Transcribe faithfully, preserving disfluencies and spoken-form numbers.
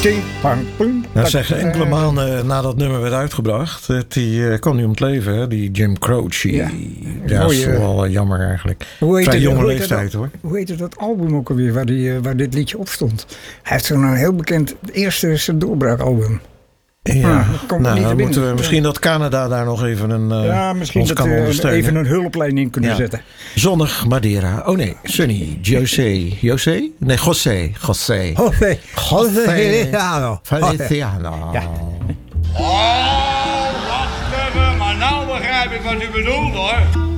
Nou, zeg, enkele maanden nadat het nummer werd uitgebracht, die uh, kwam nu om het leven, hè? Die Jim Croce. Ja, ja dat is wel uh, jammer eigenlijk. Vrij jonge leeftijd, hoor. Hoe heette dat album ook alweer, waar, die, uh, waar dit liedje op stond? Hij heeft zo'n heel bekend eerste zijn doorbraakalbum. Ja, ah, nou, dan moeten we misschien dat Canada daar nog even een uh, ja, misschien dat we uh, even een hulplijn in kunnen ja. zetten. Zonnig Madeira. Oh nee, Sunny. José. José? Nee, José. José. José. José Feliciano. Feliciano. Ja. Oh, wacht even. Maar nou begrijp ik wat u bedoelt, hoor.